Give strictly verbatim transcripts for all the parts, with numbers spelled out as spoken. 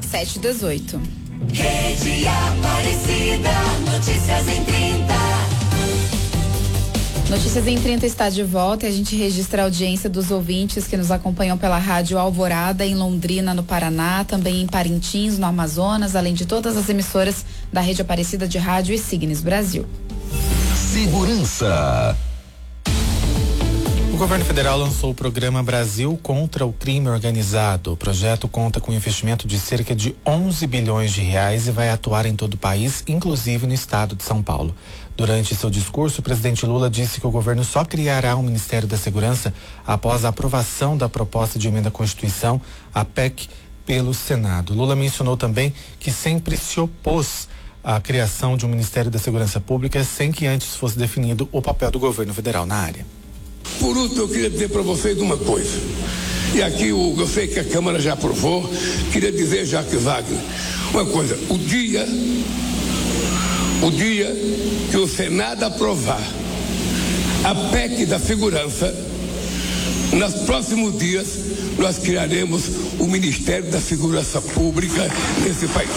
sete e dezoito. Rede Aparecida, notícias em trinta. Notícias em trinta está de volta e a gente registra a audiência dos ouvintes que nos acompanham pela Rádio Alvorada em Londrina, no Paraná, também em Parintins, no Amazonas, além de todas as emissoras da Rede Aparecida de Rádio e Signes Brasil. Segurança. O governo federal lançou o programa Brasil contra o Crime Organizado. O projeto conta com um investimento de cerca de onze bilhões de reais e vai atuar em todo o país, inclusive no estado de São Paulo. Durante seu discurso, o presidente Lula disse que o governo só criará um Ministério da Segurança após a aprovação da proposta de emenda à Constituição, a P E C, pelo Senado. Lula mencionou também que sempre se opôs à criação de um Ministério da Segurança Pública sem que antes fosse definido o papel do governo federal na área. Por último, eu queria dizer para vocês uma coisa. E aqui o, eu sei que a Câmara já aprovou, queria dizer, Jacques Wagner, uma coisa, o dia, o dia que o Senado aprovar a P E C da segurança, nos próximos dias nós criaremos o Ministério da Segurança Pública nesse país.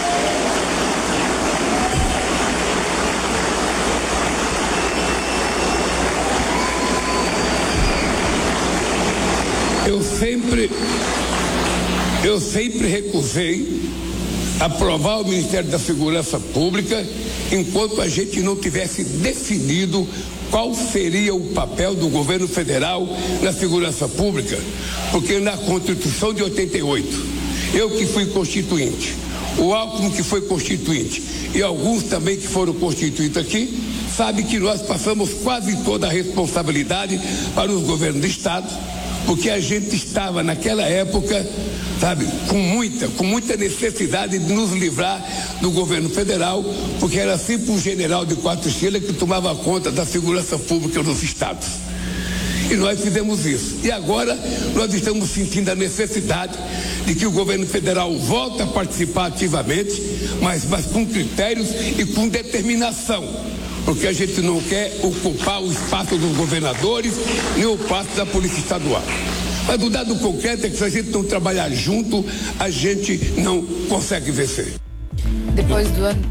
Eu sempre, eu sempre recusei aprovar o Ministério da Segurança Pública enquanto a gente não tivesse definido qual seria o papel do governo federal na segurança pública, porque na Constituição de oitenta e oito, eu que fui constituinte, o Alckmin que foi constituinte e alguns também que foram constituídos aqui, sabe que nós passamos quase toda a responsabilidade para os governos do Estado, porque a gente estava naquela época, sabe, com muita, com muita necessidade de nos livrar do governo federal, porque era sempre um general de quatro estrelas que tomava conta da segurança pública nos estados. E nós fizemos isso. E agora nós estamos sentindo a necessidade de que o governo federal volte a participar ativamente, mas, mas com critérios e com determinação. Porque a gente não quer ocupar o espaço dos governadores, nem o espaço da Polícia Estadual. Mas o dado concreto é que se a gente não trabalhar junto, a gente não consegue vencer. Depois do ano.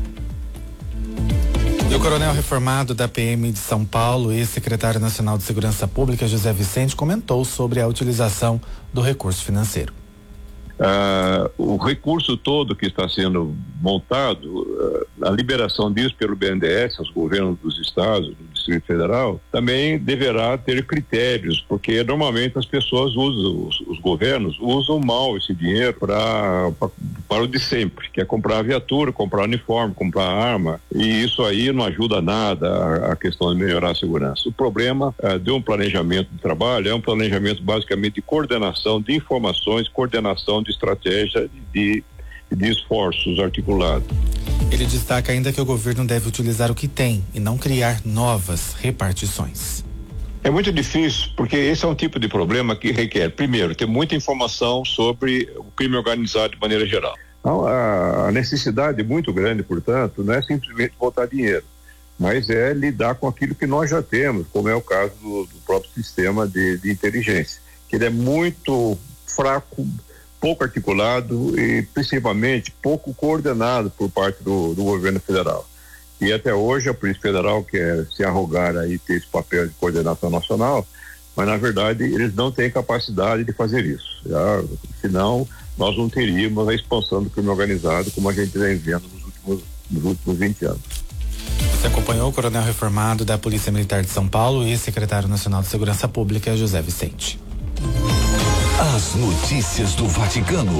E o coronel reformado da P M de São Paulo e secretário nacional de Segurança Pública, José Vicente, comentou sobre a utilização do recurso financeiro. Uh, o recurso todo que está sendo montado, uh, a liberação disso pelo B N D E S aos governos dos estados, do Distrito Federal, também deverá ter critérios, porque normalmente as pessoas usam, os, os governos usam mal esse dinheiro para para o de sempre, que é comprar viatura, comprar uniforme, comprar arma, e isso aí não ajuda nada a, a questão de melhorar a segurança. O problema uh, de um planejamento de trabalho é um planejamento basicamente de coordenação de informações, coordenação de estratégia de, de esforços articulados. Ele destaca ainda que o governo deve utilizar o que tem e não criar novas repartições. É muito difícil, porque esse é um tipo de problema que requer, primeiro, ter muita informação sobre o crime organizado de maneira geral. Então, a necessidade muito grande, portanto, não é simplesmente botar dinheiro, mas é lidar com aquilo que nós já temos, como é o caso do, do próprio sistema de, de inteligência, que ele é muito fraco, pouco articulado e principalmente pouco coordenado por parte do, do governo federal. E até hoje a Polícia Federal quer se arrogar aí ter esse papel de coordenação nacional, mas na verdade eles não têm capacidade de fazer isso. Já, senão nós não teríamos a expansão do crime organizado como a gente vem vendo nos últimos, nos últimos vinte anos. Você acompanhou o coronel reformado da Polícia Militar de São Paulo e secretário nacional de Segurança Pública, José Vicente. As notícias do Vaticano.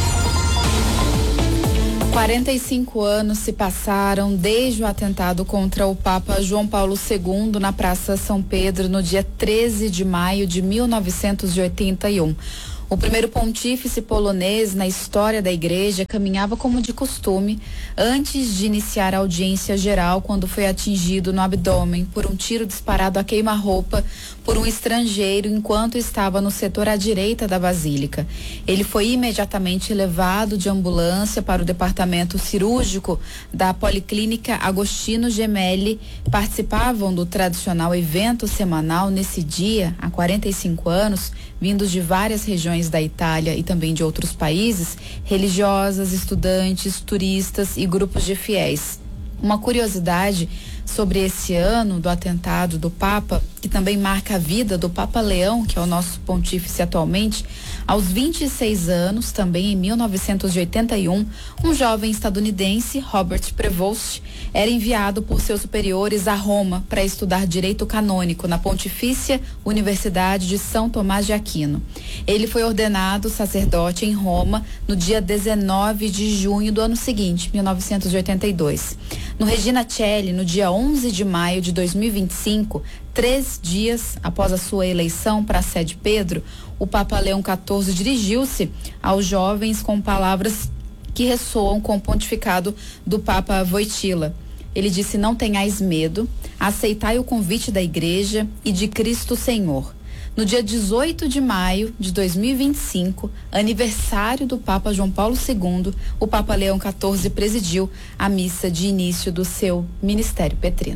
quarenta e cinco anos se passaram desde o atentado contra o Papa João Paulo segundo na Praça São Pedro no dia treze de maio de mil novecentos e oitenta e um. O primeiro pontífice polonês na história da igreja caminhava como de costume antes de iniciar a audiência geral quando foi atingido no abdômen por um tiro disparado a queima-roupa por um estrangeiro enquanto estava no setor à direita da basílica. Ele foi imediatamente levado de ambulância para o departamento cirúrgico da Policlínica Agostino Gemelli. Participavam do tradicional evento semanal nesse dia, há quarenta e cinco anos, vindos de várias regiões delegações da Itália e também de outros países, religiosas, estudantes, turistas e grupos de fiéis. Uma curiosidade sobre esse ano do atentado do Papa, que também marca a vida do Papa Leão, que é o nosso pontífice atualmente. Aos vinte e seis anos, também em mil novecentos e oitenta e um, um jovem estadunidense, Robert Prevost, era enviado por seus superiores a Roma para estudar direito canônico na Pontifícia Universidade de São Tomás de Aquino. Ele foi ordenado sacerdote em Roma no dia dezenove de junho do ano seguinte, mil novecentos e oitenta e dois. No Regina Coeli, no dia onze de maio de dois mil e vinte e cinco, três dias após a sua eleição para a sede Pedro, o Papa Leão quatorze dirigiu-se aos jovens com palavras que ressoam com o pontificado do Papa Wojtyla. Ele disse: não tenhais medo, aceitai o convite da Igreja e de Cristo Senhor. No dia dezoito de maio de dois mil e vinte e cinco, aniversário do Papa João Paulo segundo, o Papa Leão quatorze presidiu a missa de início do seu ministério petrino.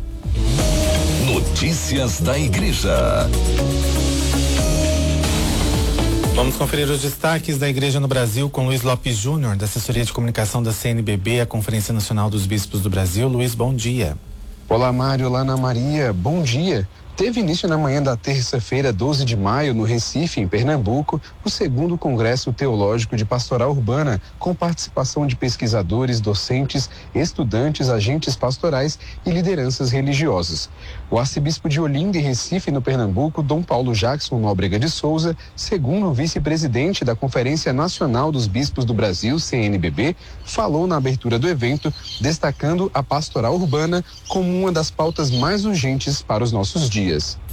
Notícias da Igreja. Vamos conferir os destaques da Igreja no Brasil com Luiz Lopes Júnior, da Assessoria de Comunicação da C N B B, a Conferência Nacional dos Bispos do Brasil. Luiz, bom dia. Olá, Mário. Olá, Ana Maria. Bom dia. Teve início na manhã da terça-feira, doze de maio, no Recife, em Pernambuco, o segundo Congresso Teológico de Pastoral Urbana, com participação de pesquisadores, docentes, estudantes, agentes pastorais e lideranças religiosas. O arcebispo de Olinda e Recife, no Pernambuco, Dom Paulo Jackson Nóbrega de Souza, segundo vice-presidente da Conferência Nacional dos Bispos do Brasil, C N B B, falou na abertura do evento, destacando a pastoral urbana como uma das pautas mais urgentes para os nossos dias.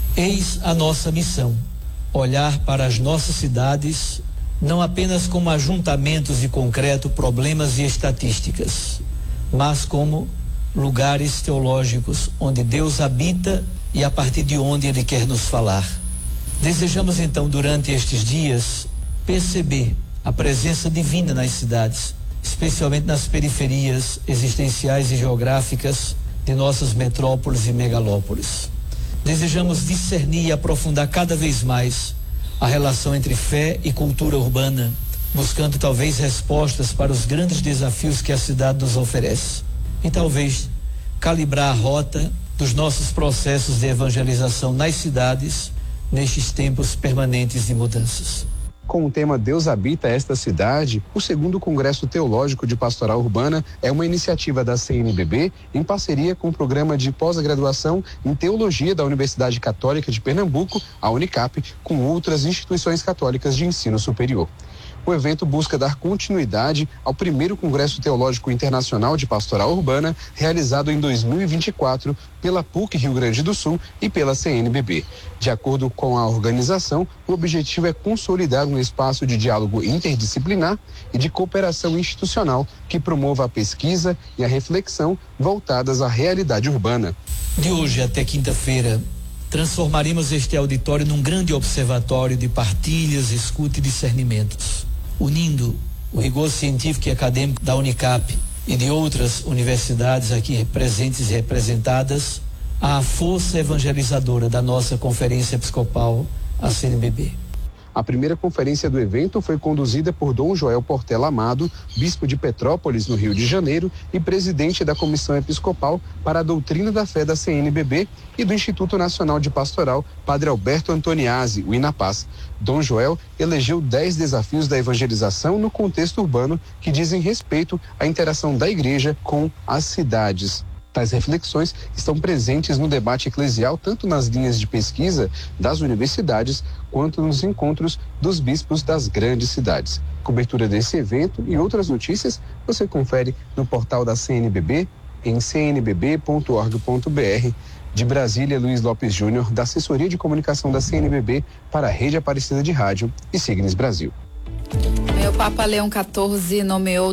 Eis a nossa missão: olhar para as nossas cidades não apenas como ajuntamentos de concreto, problemas e estatísticas, mas como lugares teológicos onde Deus habita e a partir de onde Ele quer nos falar. Desejamos então, durante estes dias, perceber a presença divina nas cidades, especialmente nas periferias existenciais e geográficas de nossas metrópoles e megalópolis. Desejamos discernir e aprofundar cada vez mais a relação entre fé e cultura urbana, buscando talvez respostas para os grandes desafios que a cidade nos oferece. E talvez calibrar a rota dos nossos processos de evangelização nas cidades nestes tempos permanentes de mudanças. Com o tema Deus habita esta cidade, o segundo Congresso Teológico de Pastoral Urbana é uma iniciativa da C N B B em parceria com o programa de pós-graduação em Teologia da Universidade Católica de Pernambuco, a Unicap, com outras instituições católicas de ensino superior. O evento busca dar continuidade ao primeiro Congresso Teológico Internacional de Pastoral Urbana, realizado em dois mil e vinte e quatro pela P U C Rio Grande do Sul e pela C N B B. De acordo com a organização, o objetivo é consolidar um espaço de diálogo interdisciplinar e de cooperação institucional que promova a pesquisa e a reflexão voltadas à realidade urbana. De hoje até quinta-feira, transformaremos este auditório num grande observatório de partilhas, escuta e discernimentos, unindo o rigor científico e acadêmico da Unicap e de outras universidades aqui presentes e representadas à força evangelizadora da nossa Conferência Episcopal, a C N B B. A primeira conferência do evento foi conduzida por Dom Joel Portela Amado, bispo de Petrópolis, no Rio de Janeiro, e presidente da Comissão Episcopal para a Doutrina da Fé da C N B B e do Instituto Nacional de Pastoral, Padre Alberto Antoniazzi, o INAPAS. Dom Joel elegeu dez desafios da evangelização no contexto urbano que dizem respeito à interação da igreja com as cidades. Tais reflexões estão presentes no debate eclesial, tanto nas linhas de pesquisa das universidades, quanto nos encontros dos bispos das grandes cidades. Cobertura desse evento e outras notícias você confere no portal da C N B B, em c n b b ponto org ponto b r. De Brasília, Luiz Lopes Júnior, da Assessoria de Comunicação da C N B B para a Rede Aparecida de Rádio e Signes Brasil. O Papa Leão quatorze nomeou